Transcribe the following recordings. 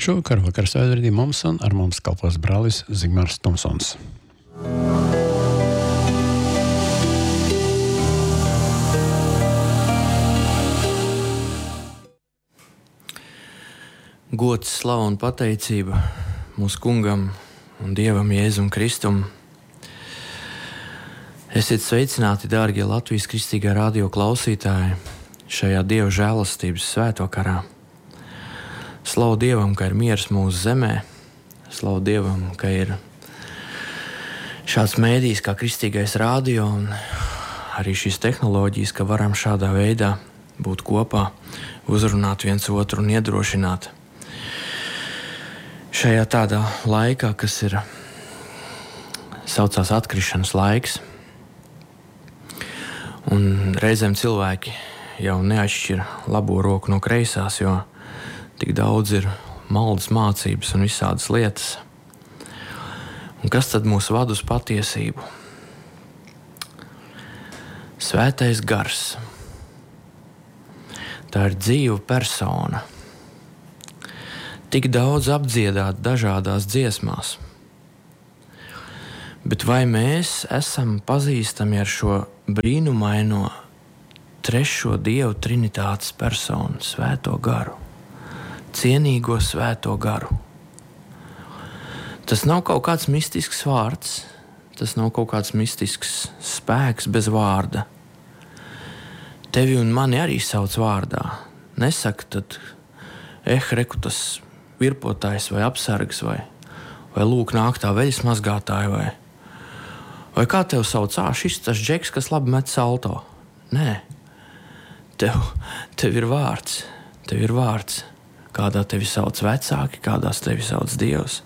Šovakar vakar svētdienā mums un ar mums kalpos brālis Zigmārs Tomsons. Gods, slava un pateicība mūsu kungam un Dievam Jēzum Kristum. Esiet sveicināti, dārgie Latvijas kristīgā radio klausītāji, šajā Dieva žēlastības svētvakarā. Slavu Dievam, ka ir miers mūsu zemē, slavu Dievam, ka ir šāds mēdījis kā kristīgais radio un arī šīs tehnoloģijas, ka varam šādā veidā būt kopā, uzrunāt viens otru un iedrošināt. Šajā tādā laikā, kas ir saucās atkrišanas laiks, un reizēm cilvēki jau neatšķir labo roku no kreisās, jo tik daudz ir maldas mācības un visādas lietas. Un kas tad mūs vada uz patiesību? Svētais gars. Tā ir dzīva persona. Tik daudz apdziedāt dažādās dziesmās. Bet vai mēs esam pazīstami ar šo brīnumaino trešo Dievu trinitātes personu, Svēto garu, cienīgo Svēto garu? Tas nav kaut kāds mistisks vārds, tas nav kaut kāds mistisks spēks bez vārda. Tevi un mani arī sauc vārdā. Nesaka tad, reku tas virpotājs vai apsargs vai lūk nāk tā veļas mazgātāja vai kā tev sauc, šis tas džeks, kas labi met salto. Nē, tev ir vārds, kādā tevi sauc vecāki, kādās tevi sauc Dievs.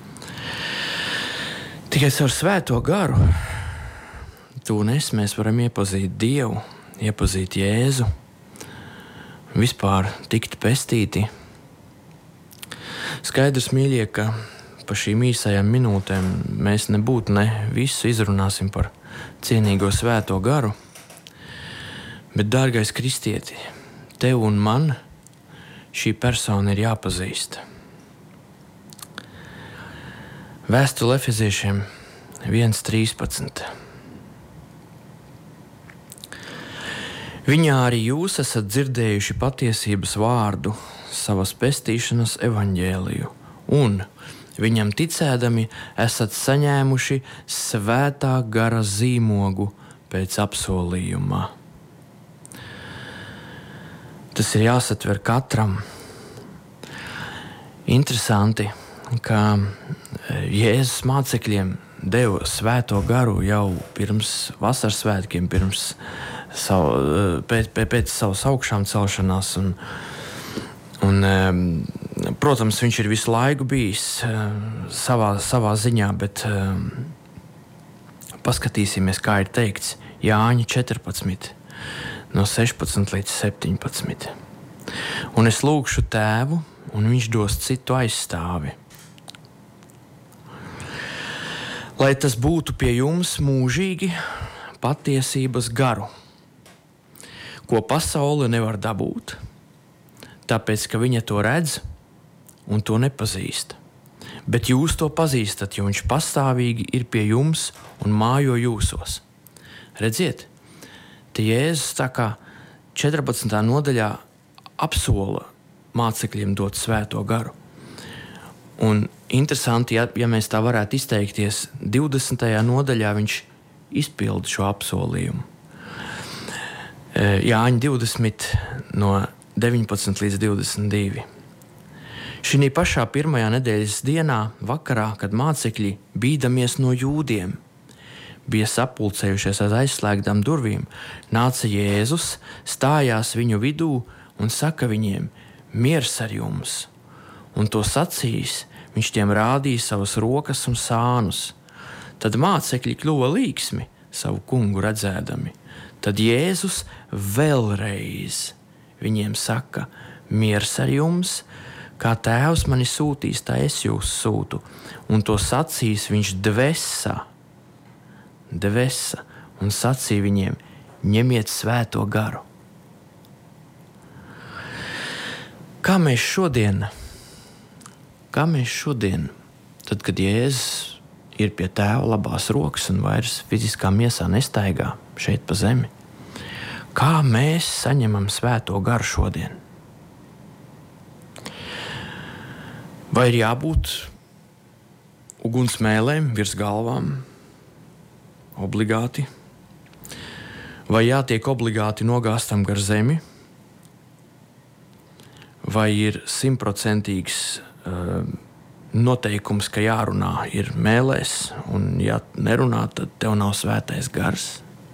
Tikai caur Svēto garu tu un es mēs varam iepazīt Dievu, iepazīt Jēzu, vispār tikt pestīti. Skaidrs, mīļie, ka pa šīm īsajām minūtēm mēs nebūtu visu izrunāsim par cienīgo Svēto garu, bet, dārgais kristieti, tev un man šī persona ir jāpazīst. Vēstule Efeziešiem 1:13. Viņā arī jūs esat dzirdējuši patiesības vārdu, savas pestīšanas evaņģēliju, un viņam ticēdami esat saņēmuši Svētā gara zīmogu pēc apsolījumā. Tas ir jāsatver katram. Interesanti, ka Jēzus mācekļiem deva Svēto garu jau pirms vasaras svētkiem, pēc savas augšām celšanās. Protams, viņš ir visu laiku bijis savā ziņā, bet paskatīsimies, kā ir teikts Jāņa 14, no 16 līdz 17. Un es lūgšu Tēvu, un viņš dos citu aizstāvi, lai tas būtu pie jums mūžīgi patiesības garu, ko pasaule nevar dabūt, tāpēc, ka viņa to redz un to nepazīst. Bet jūs to pazīstat, jo viņš pastāvīgi ir pie jums un mājo jūsos. Redziet, te Jēzus tā kā 14. nodaļā apsola mācekļiem dot Svēto garu. Un interesanti, ja mēs tā varētu izteikties, 20. nodaļā viņš izpilda šo apsolījumu. Jāņa 20 no 19 līdz 22. Šī pašā pirmajā nedēļas dienā, vakarā, kad mācekļi, bīdamies no jūdiem, bija sapulcējušies aiz aizslēgtām durvīm, nāca Jēzus, stājās viņu vidū un saka viņiem: miers ar jums! Un to sacījis, viņš tiem rādīja savas rokas un sānus. Tad mācekļi kļuva līksmi savu kungu redzēdami. Tad Jēzus vēlreiz viņiem saka: miers ar jums, kā Tēvs mani sūtīs, tā es jūs sūtu. Un to sacīs viņš dvesa un sacīja viņiem: ņemiet Svēto garu. Kā mēs šodien Kā mēs šodien, tad, kad Jēzus ir pie Tēva labās rokas un vairs fiziskā miesā nestaigā šeit pa zemi, kā mēs saņemam Svēto garu šodien? Vai ir jābūt ugunsmēlēm virs galvām? Obligāti? Vai jātiek obligāti nogāstam gar zemi? Vai ir 100% noteikums, ka jārunā ir mēlēs, un ja nerunā, tad tev nav svētais gars?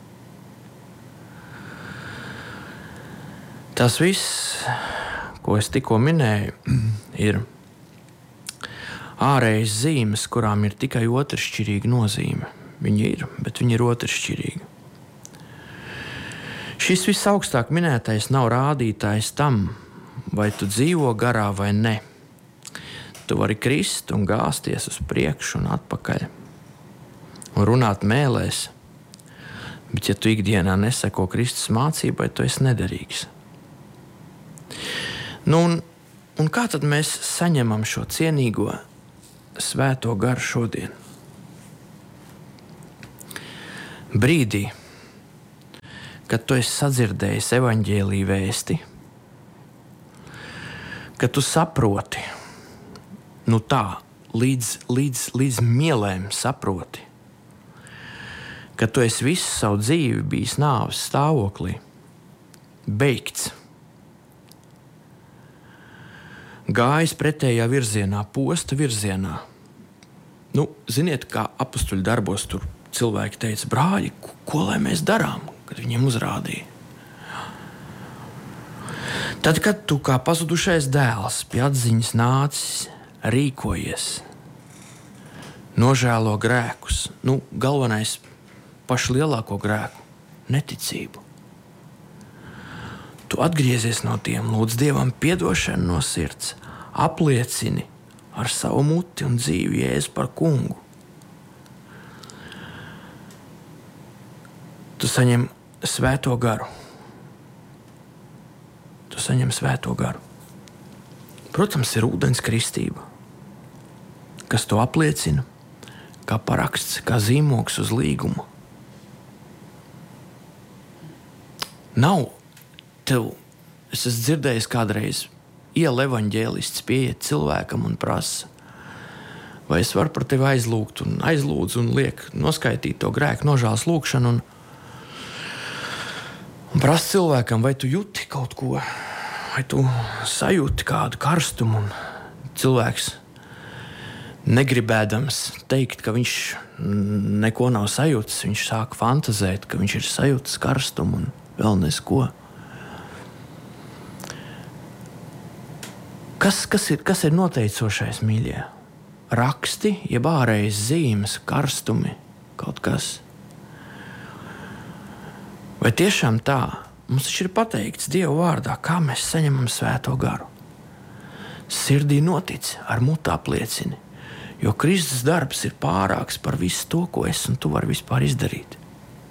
Tas viss, ko es tikko minēju, ir ārējas zīmes, kurām ir tikai otršķirīga nozīme. Viņi ir, bet viņi ir otršķirīgi. Šis visaugstāk minētais nav rādītājs tam, vai tu dzīvo garā vai ne. Tu vari krist un gāzties uz priekšu un atpakaļ un runāt mēlēs, bet ja tu ikdienā neseko Kristus mācībai, tu esi nederīgs. Un kā tad mēs saņemam šo cienīgo Svēto garu šodien? Brīdī, kad tu esi sadzirdējis evaņģēlija vēsti, kad tu saproti, līdz mielēm saproti, ka tu esi visu savu dzīvi bijis nāves stāvoklī, beigts, gājis pretējā virzienā, posta virzienā. Ziniet, kā apustuļu darbos tur cilvēki teica, brāļi, ko lai mēs darām, kad viņiem uzrādīja? Tad, kad tu kā pazudušais dēls pie atziņas nācis, rīkojies, nožēlo grēkus, galvenais pašu lielāko grēku, neticību. Tu atgriezies no tiem, lūdz Dievam piedošanu no sirds, apliecini ar savu muti un dzīvi Jēzu par kungu. Tu saņem Svēto garu. Tu saņem Svēto garu. Protams, ir ūdens kristība, kas to apliecina, kā paraksts, kā zīmogs uz līguma. Nav tev, es esmu dzirdējis kādreiz, iela evaņģēlists pieiet cilvēkam un prasa, vai es varu par tevi aizlūgt, un aizlūdzu un liek noskaitīt to grēku nožēlas lūgšanu un prasa cilvēkam, vai tu jūti kaut ko, vai tu sajūti kādu karstumu, un cilvēks negribēdams teikt, ka viņš neko nav sajūtis, viņš sāk fantazēt, ka viņš ir sajūtis karstumu un vēl nesko. Kas ir noteicošais, mīļie? Raksti, jeb ārējas zīmes, karstumi, kaut kas. Vai tiešām tā? Mums taču ir pateikts Dieva vārdā, kā mēs saņemam Svēto garu. Sirdī notic, ar mutu apliecini, jo Kristus darbs ir pārāks par visu to, ko es un tu vari vispār izdarīt.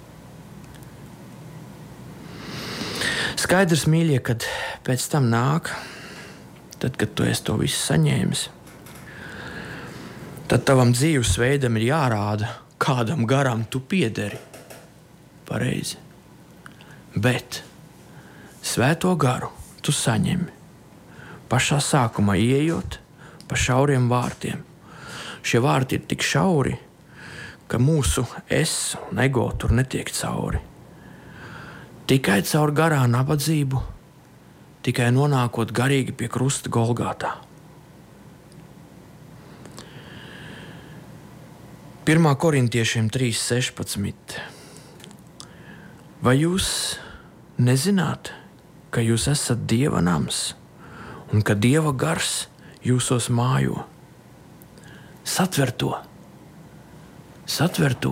Skaidrs, mīļie, kad pēc tam nāk, tad, kad tu esi to visu saņēmis, tad tavam dzīvesveidam ir jārāda, kādam garam tu piederi. Pareizi. Bet Svēto garu tu saņemi pašā sākumā ieejot pa šauriem vārtiem. Šie vārti ir tik šauri, ka mūsu es un ego tur netiek cauri. Tikai caur garā nabadzību, tikai nonākot garīgi pie krusta Golgātā. 1. Korintiešiem 3.16. Vai jūs nezināt, ka jūs esat Dieva nams un ka Dieva gars jūsos mājo? Satver to. Satver to.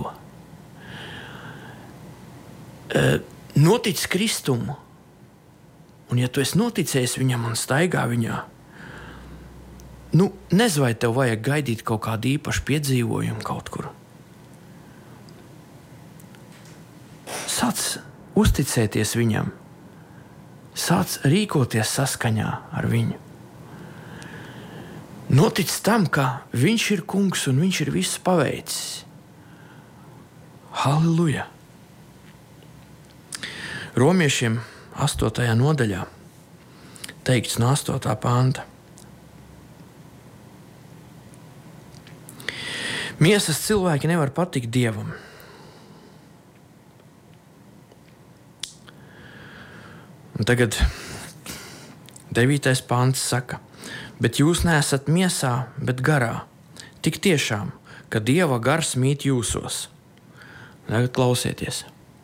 Notic Kristumu. Un ja tu esi noticējis viņam un staigā viņā, nezinu, vai tev vajag gaidīt kaut kādu īpašu piedzīvojumu kaut kur. Sāc uzticēties viņam, sāc rīkoties saskaņā ar viņu. noticis tam, ka viņš ir kungs un viņš ir visu paveicis. Halleluja! Romiešiem 8. nodaļā teikts no 8. panta. Miesas cilvēki nevar patikt Dievam. Un tagad 9. pants saka, bet jūs neesat miesā, bet garā. Tik tiešām, ka Dieva gars mīt jūsos. Tagad klausieties.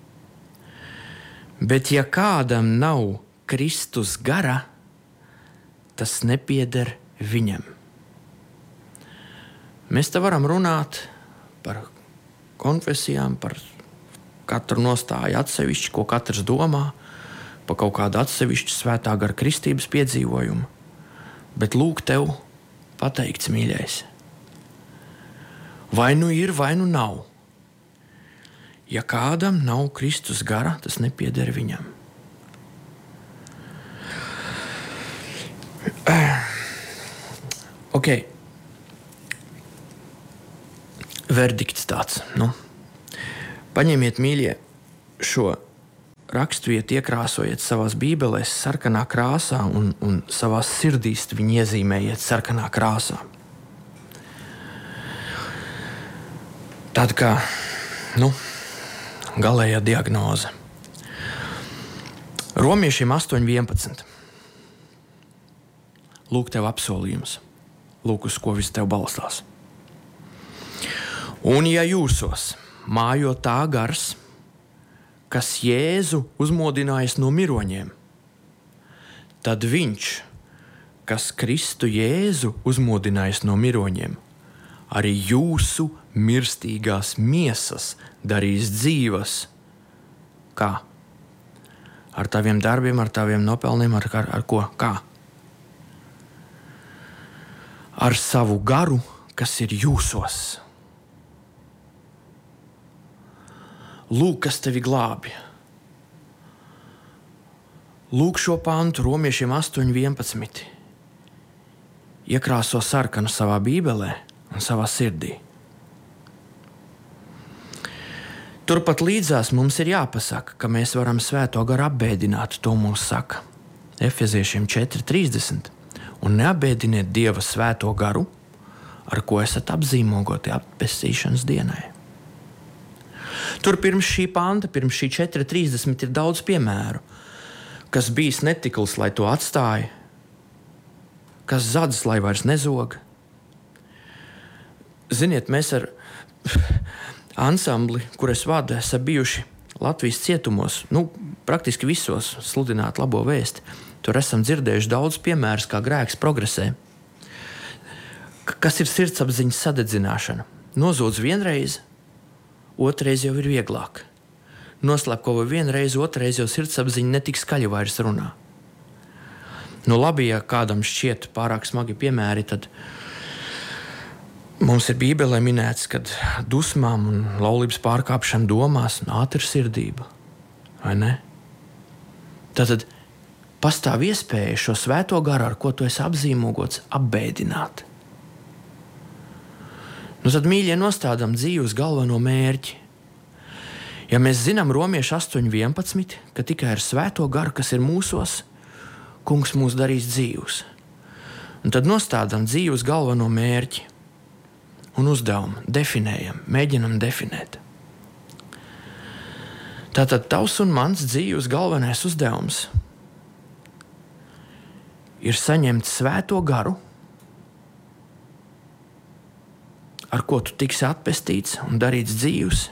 Bet ja kādam nav Kristus gara, tas nepieder viņam. Mēs te varam runāt par konfesijām, par katru nostāju atsevišķi, ko katrs domā, par kaut kādu atsevišķu svētā gara kristības piedzīvojumu. Bet lūk tev pateikts, mīļais. Vai nu ir, vai nu nav. Ja kādam nav Kristus gara, tas nepieder viņam. Ok. Verdikts tāds. Paņemiet, mīļie, šo raksturvietu, iekrāsojiet savās bībelēs sarkanā krāsā un savās sirdīs viņu iezīmējiet sarkanā krāsā. Tāda kā, galējā diagnoze. Romiešiem 8.11. Lūk tev apsolījums. Lūk, uz ko viss tev balstās. Un ja jūsos mājo tā gars, kas Jēzu uzmodinājis no miroņiem, tad viņš, kas Kristu Jēzu uzmodinājis no miroņiem, arī jūsu mirstīgās miesas darīs dzīvas. Kā? Ar taviem darbiem, ar taviem nopelniem, ar ko? Kā? Ar savu garu, kas ir jūsos. Lūk, kas tevi glābj. Lūk šo pantu Romiešiem 8.11. Iekrāso sarkanu savā bībelē un savā sirdī. Turpat līdzās mums ir jāpasaka, ka mēs varam svēto garu apbēdināt, to mums saka Efeziešiem 4.30. Un neapbēdiniet Dieva svēto garu, ar ko esat apzīmogoti atpestīšanas dienai. Tur pirms šī panta, pirms šī 4.30 ir daudz piemēru, kas bijis netikls, lai to atstāja, kas zadzis, lai vairs nezog. Ziniet, mēs ar ansambli, kur es vadu, esam bijuši Latvijas cietumos, praktiski visos sludināt labo vēsti. Tur esam dzirdējuši daudz piemērus, kā grēks progresē. Kas ir sirdsapziņas sadedzināšana? Nozodz vienreiz, otrreiz jau ir vieglāk. Noslēpko vienreiz, otrreiz jau sirdsapziņa netik skaļi vairs runā. Labi, ja kādam šķiet pārāk smagi piemēri, tad mums ir Bībelē minēts, ka dusmām un laulības pārkāpšana domās ātri sirdība. Vai ne? Tātad pastāv iespēja šo svēto garu, ar ko tu esi apzīmogots, apbēdināt. Tad, mīļie, nostādām dzīvi uz galveno mērķi. Ja mēs zinām Romiešu 8.11, ka tikai ar svēto garu, kas ir mūsos, kungs mūs darīs dzīvus. Tad nostādām dzīvi uz galveno mērķi un uzdevumu definējam, mēģinam definēt. Tātad tavs un mans dzīves galvenais uzdevums ir saņemt svēto garu, ar ko tu tiksi atpestīts un darīts dzīvs.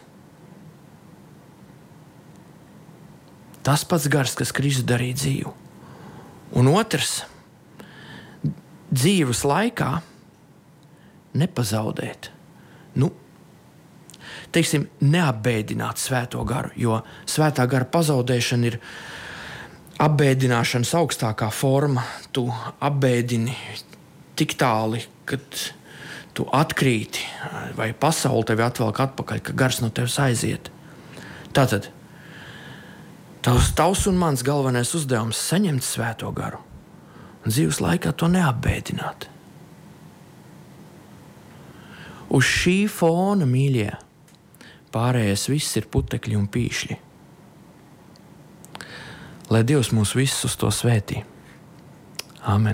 Tas pats gars, kas Kristus darīja dzīvu. Un otrs, dzīves laikā nepazaudēt. Neapbēdināt svēto garu, jo svētā gara pazaudēšana ir apbēdināšanas augstākā forma. Tu apbēdini tik tāli, kad tu atkrīti, vai pasaule tevi atvelk atpakaļ, ka gars no tevis aiziet. Tātad tavs un mans galvenais uzdevums saņemt svēto garu un dzīves laikā to neapbēdināt. Uz šī fona, mīļie, pārējais viss ir putekļi un pīšļi. Lai Dievs mūs visus uz to svētī. Āmen.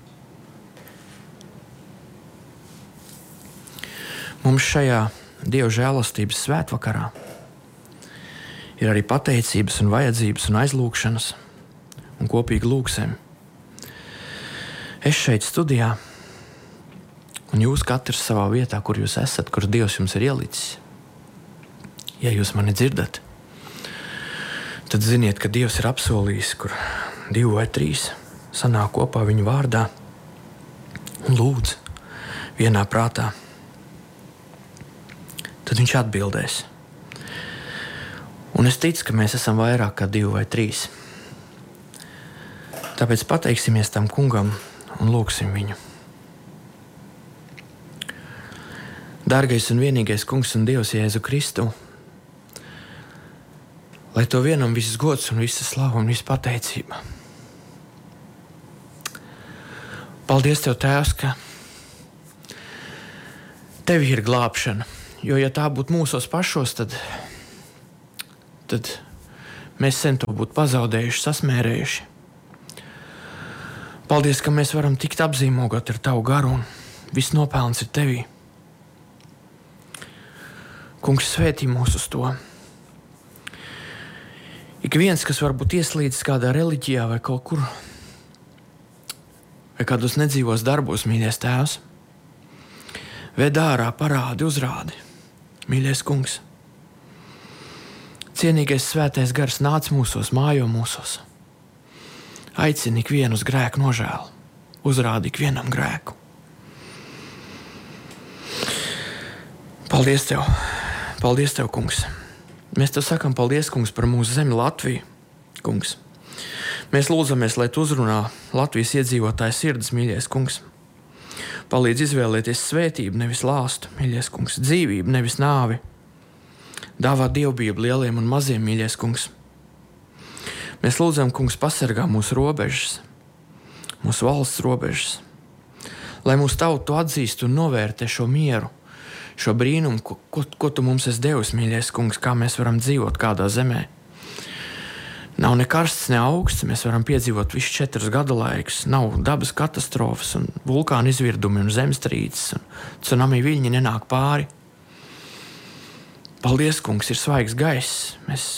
Mums šajā Dieva žēlastības svētvakarā ir arī pateicības un vajadzības un aizlūgšanas un kopīgi lūgsim. Es šeit studijā un jūs katrs savā vietā, kur jūs esat, kur Dievs jums ir ielicis. Ja jūs mani dzirdat, tad ziniet, ka Dievs ir apsolījis, kur 2 vai 3 sanāk kopā viņa vārdā un lūdz vienā prātā. Tad viņš atbildēs. Un es ticu, ka mēs esam vairāk kā 2 vai 3. Tāpēc pateiksimies tam kungam un lūgsim viņu. Dārgais un vienīgais kungs un Dievs Jēzu Kristu, lai to vienam viss gods un visa slava un visa pateicība. Paldies Tev, Tēvs, ka Tev ir glābšana, jo ja tā būtu mūsos pašos, tad mēs sen to būtu pazaudējuši, sasmērējuši. Paldies, ka mēs varam tikt apzīmogot ar Tavu garu un viss nopelns ir Tevī. Kungs, svētī mūs uz to. Ik viens, kas varbūt ieslīdis kādā reliģijā vai kaut kur, vai kādos nedzīvos darbos, mīļais Tēvs, ved ārā, parādi, uzrādi, mīļais Kungs. Cienīgais svētais gars nāc mūsos, mājo mūsos. Aicini ikvienu uz grēku nožēlu, uzrādi ikvienam grēku. Paldies Tev! Paldies Tev, Kungs! Mēs Tev sakam paldies, Kungs, par mūsu zemi Latviju, Kungs. Mēs lūdzamies, lai Tu uzrunā Latvijas iedzīvotāju sirdis, mīļais Kungs. Palīdz izvēlēties svētību, nevis lāstu, mīļais Kungs, dzīvību, nevis nāvi. Dāvā dievbijību lieliem un maziem, mīļais Kungs. Mēs lūdzam, Kungs, pasargā mūsu robežas, mūsu valsts robežas, lai mūsu tautu atzīst un novērtē šo mieru, šo brīnumu, ko Tu mums esi devis, mīļais Kungs, kā mēs varam dzīvot kādā zemē. Nav ne karsts, ne augsts, mēs varam piedzīvot visus 4 gada laikus, nav dabas katastrofas un vulkāna izvirdumi un zemestrīces un tsunami viļņi nenāk pāri. Paldies, Kungs, ir svaigs gaiss.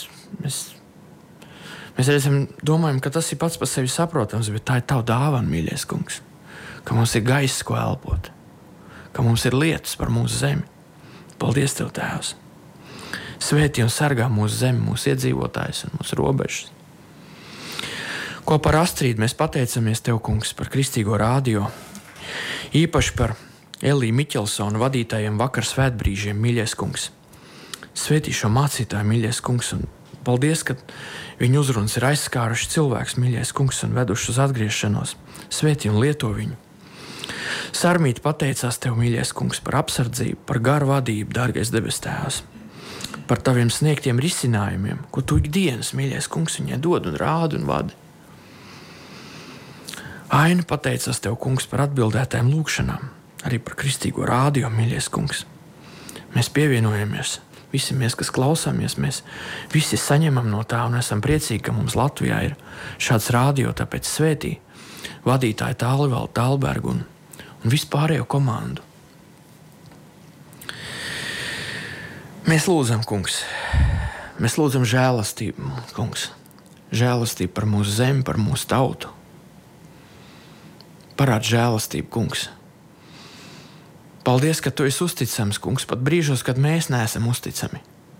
Mēs reizēm domājam, ka tas ir pats par sevi saprotams, bet tā ir Tava dāvana, mīļais Kungs, ka mums ir gaiss, ko elpot, ka mums ir lietas par mūsu zemi. Paldies Tev, Tēvs! Svētī un sargā mūsu zemi, mūsu iedzīvotājus un mūsu robežas. Kopā ar Astrīdu mēs pateicamies Tev, Kungs, par Kristīgo radio, īpaši par Eliju Miķelsonu vadītājiem vakar svētbrīžiem, mīļais Kungs. Svētī šo mācītāju, mīļais Kungs, un paldies, ka viņu uzrunas ir aizskāruši cilvēks, mīļais Kungs, un veduši uz atgriešanos. Svētī un lieto viņu. Sarmīti pateicās Tev, mīļais Kungs, par apsardzību, par garu vadību, dārgais debes Tēvs, par Taviem sniegtiem risinājumiem, ko Tu ikdienas, mīļais Kungs, viņai dod un rādi un vadi. Aina pateicās Tev, Kungs, par atbildētām lūgšanām, arī par Kristīgo radio, mīļais Kungs. Mēs pievienojamies, visi mēs, kas klausāmies, mēs visi saņemam no tā un esam priecīgi, ka mums Latvijā ir šāds radio, tāpēc svētī vadītāju Tālivaldu Tālbergu un vispārējo komandu. Mēs lūdzam, Kungs, mēs lūdzam žēlastību, Kungs, žēlastību par mūsu zemi, par mūsu tautu. Parād žēlastību, Kungs. Paldies, ka Tu esi uzticams, Kungs, pat brīžos, kad mēs neesam uzticami.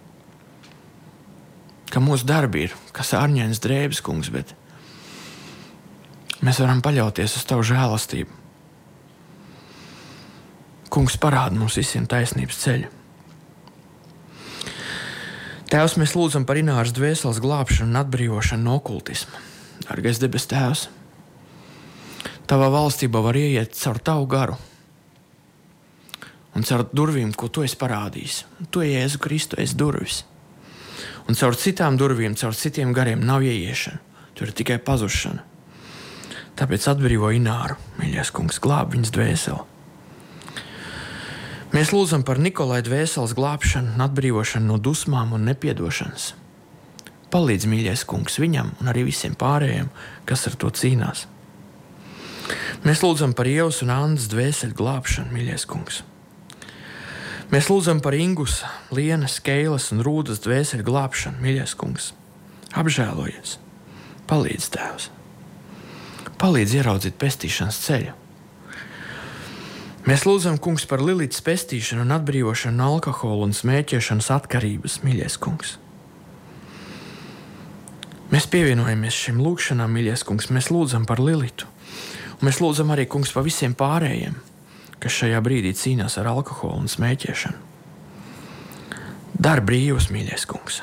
Ka mūsu darbi ir, kas ārņēns drēbes, Kungs, bet mēs varam paļauties uz Tavu žēlastību. Kungs, parāda mums visiem taisnības ceļu. Tēvs, mēs lūdzam par Ināras dvēseles glābšanu un atbrīvošanu no okultisma. Dārgais debes Tēvs, Tavā valstībā var ieiet caur Tavu garu un caur durvīm, ko Tu esi parādījis. Tu, Jēzu Kristu, esi durvis. Un caur citām durvīm, caur citiem gariem nav ieiešana. Tur ir tikai pazušana. Tāpēc atbrīvo Ināru, mīļais Kungs, glāb viņas dvēseli. Mēs lūdzam par Nikolai dvēseles glābšanu un atbrīvošanu no dusmām un nepiedošanas. Palīdz, mīļais kungs, viņam un arī visiem pārējiem, kas ar to cīnās. Mēs lūdzam par Ievas un Andas dvēseļu glābšanu, mīļais kungs. Mēs lūdzam par Ingus, Lienas, Keilas un Rūdas dvēseļu glābšanu, mīļais kungs. Apžēlojies. Palīdz, Tēvs. Palīdz ieraudzīt pestīšanas ceļu. Mēs lūdzam, kungs, par Lilitas pestīšanu un atbrīvošanu no alkohola un smēķēšanas atkarības, mīļais kungs. Mēs pievienojamies šim lūgšanām, mīļais kungs. Mēs lūdzam par Lilitu. Un mēs lūdzam arī, kungs, par visiem pārējiem, kas šajā brīdī cīnās ar alkoholu un smēķēšanu. Dar brīvus, mīļais kungs.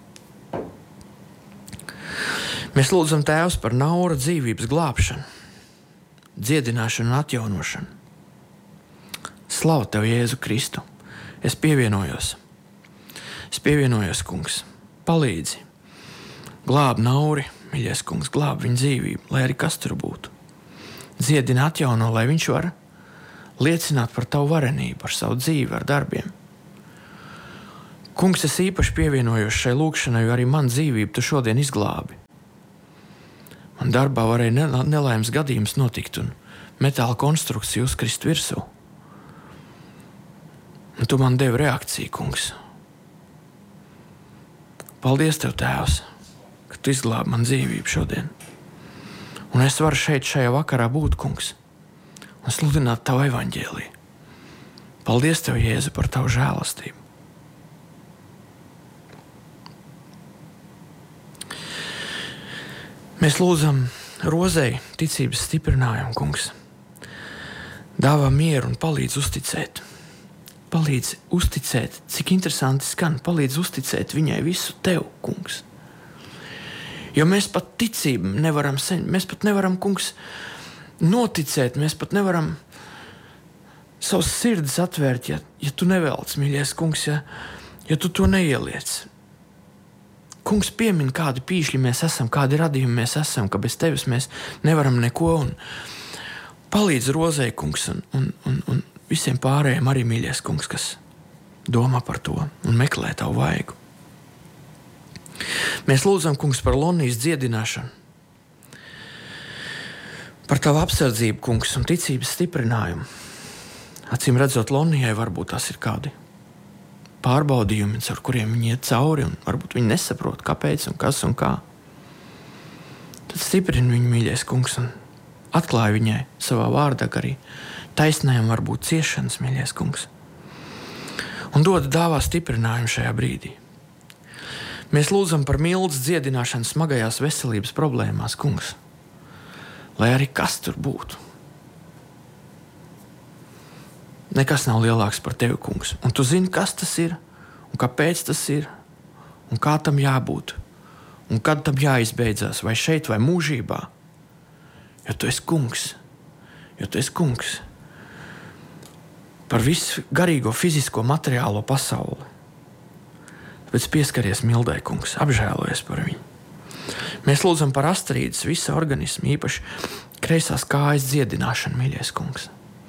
Mēs lūdzam, Tēvs, par Naura dzīvības glābšanu, dziedināšanu un atjaunošanu. Slavu Tev, Jēzu Kristu! Es pievienojos. Kungs. Palīdzi. Glāb Nauri, mīļais kungs, glāb viņa dzīvību, lai arī kas tur būtu. Dziedina, atjauno, lai viņš var liecināt par Tavu varenību, ar savu dzīvi, ar darbiem. Kungs, es īpaši pievienojos šai lūgšanai, jo arī man dzīvību Tu šodien izglābi. Man darbā varēja nelaimes gadījums notikt un metāla konstrukcija uzkrist virsū. Un Tu man devi reakciju, kungs. Paldies Tev, Tēvs, ka Tu izglābi man dzīvību šodien. Un es varu šajā vakarā būt, kungs, un sludināt Tavu evaņģēliju. Paldies Tev, Jēzu, par Tavu žēlastību. Mēs lūdzam Rozei ticības stiprinājumu, kungs. Dāvā mieru un palīdz uzticēt. Palīdz uzticēt, cik interesanti skan, palīdz uzticēt viņai visu Tev, kungs. Jo mēs pat ticību nevaram mēs pat nevaram, kungs, noticēt, mēs pat nevaram savus sirdis atvērt, ja Tu nevelc, mīļais kungs, ja Tu to neieliec. Kungs, piemin, kādi pīšļi mēs esam, kādi radījumi mēs esam, ka bez Tevis mēs nevaram neko, un palīdz Rozei, kungs, un visiem pārējiem arī, mīļais kungs, kas domā par to un meklē Tavu vaigu. Mēs lūdzam, kungs, par Lonijas dziedināšanu, par Tavu apsardzību, kungs, un ticības stiprinājumu. Acīm redzot, Lonijai varbūt tas ir kādi pārbaudījumi, ar kuriem viņi iet cauri, un varbūt viņi nesaprot, kāpēc un kas un kā. Tad stiprini viņu, mīļais kungs, un atklāja viņai savā vārdā, ka arī taisnējam var būt ciešanas, mīļais kungs. Un dāvā stiprinājumu šajā brīdī. Mēs lūdzam par Mildas dziedināšanu smagajās veselības problēmās, kungs, lai arī kas tur būtu. Nekas nav lielāks par Tevi, kungs. Un Tu zini, kas tas ir, un kāpēc tas ir, un kā tam jābūt, un kad tam jāizbeidzās, vai šeit, vai mūžībā. Jo Tu esi kungs. Par visu garīgo, fizisko, materiālo pasauli. Tāpēc pieskaries Mildai, kungs, apžēlojies par viņu. Mēs lūdzam par Astrīdas visa organismu, īpaši kreisās kājas dziedināšanu, mīļais kungs.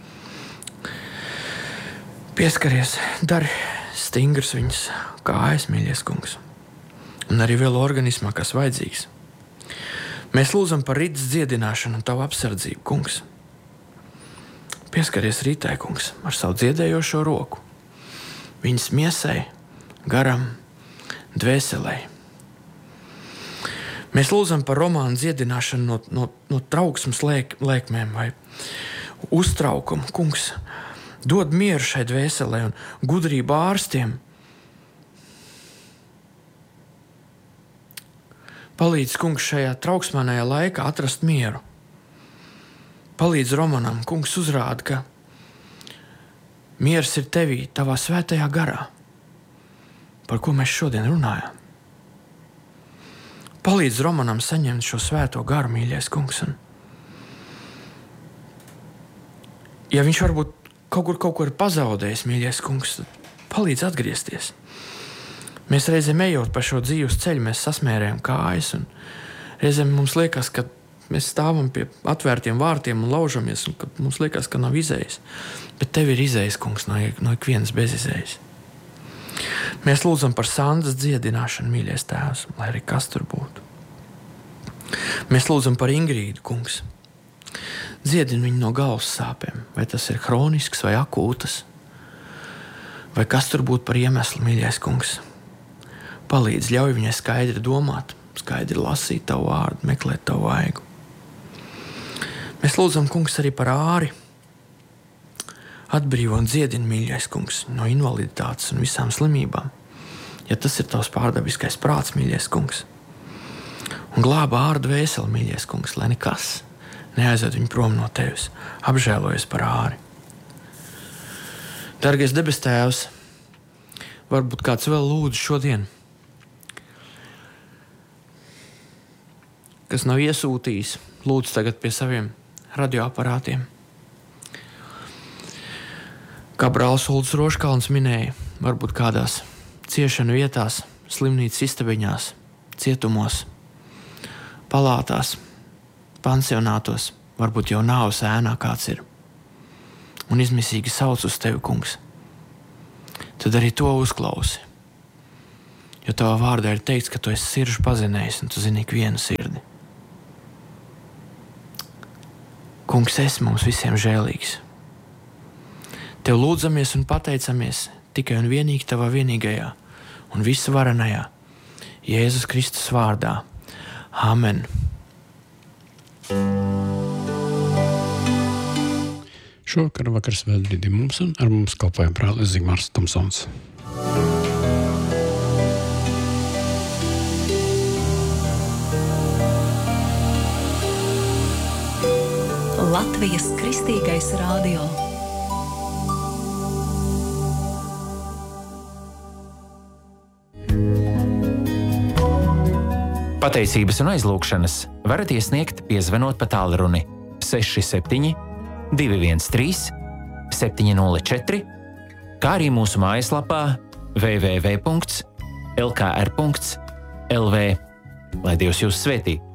Pieskaries, dari stingrs viņas kājas, mīļais kungs. Un arī vēl organismā, kas vajadzīgs. Mēs lūdzam par Ritas dziedināšanu un Tavu apsardzību, kungs. Pieskaries Ritai, kungs, ar savu dziedējošo roku. Viņas miesai, garam, dvēselē. Mēs lūdzam par Romānu dziedināšanu no trauksmes lēkmēm vai uztraukumu, kungs. Dod mieru šai dvēselē un gudrību ārstiem. Palīdz, kungs, šajā trauksmēnajā laikā atrast mieru. Palīdz Romanam, kungs, uzrāda, ka miers ir Tevī, Tavā svētajā garā, par ko mēs šodien runājam. Palīdz Romanam saņemt šo svēto garu, mīļais kungs. Un ja viņš varbūt kaut kur ir pazaudējis, mīļais kungs, tad palīdz atgriezties. Mēs reizēm ejot pa šo dzīves ceļu, mēs sasmērējam kājas, un reizēm mums liekas, ka mēs stāvam pie atvērtiem vārtiem un laužamies, un kad mums liekas, ka nav izējas. Bet tev ir izējas, kungs, no ikvienas bezizējas. Mēs lūdzam par Sandras dziedināšanu, mīļais Tēvs, lai arī kas tur būtu. Mēs lūdzam par Ingrīdu, kungs. Dziedini viņu no galvas sāpēm, vai tas ir hronisks vai akūtas, vai kas tur būtu par iemeslu, mīļais kungs. Palīdz, ļauj viņai skaidri domāt, skaidri lasīt tavu vārdu, meklēt tavu vaigu. Mēs lūdzam, kungs, arī par Āri. Atbrīvo un dziedini, mīļais kungs, no invaliditātes un visām slimībām, ja tas ir tavs pārdabiskais prāts, mīļais kungs. Un glāba Āra dvēseli, mīļais kungs, lai nekas neaizved viņu prom no tevis. Apžēlojies par Āri. Dargais debes Tēvs, varbūt kāds vēl lūdz šodien, kas nav iesūtījis, lūdz tagad pie saviem radioaparātiem. Kā brālis Ulds Roškalns minēja, varbūt kādās ciešanu vietās, slimnīcas istabiņās, cietumos, palātās, pansionātos, varbūt jau nāves ēnā kāds ir un izmisīgi sauc uz tevi, kungs. Tad arī to uzklausi. Jo tavā vārdā ir teikts, ka tu esi sirdžu pazinējis un tu zini ikvienu sirdi. Kungs, esi mums visiem žēlīgs. Tev lūdzamies un pateicamies tikai un vienīgi tavā vienīgajā un visvarenajā Jēzus Kristus vārdā. Amen. Šovakar vakars vēl Didi Mumson, ar mums kalpoja brālis Zigmārs Tomsons. Latvijas Kristīgais radio. Pateicības un aizlūgšanas varat iesniegt, piezvanot pa tālruni 67 213 704, kā arī mūsu mājaslapā www.lkr.lv. Lai Dievs jūs svētī!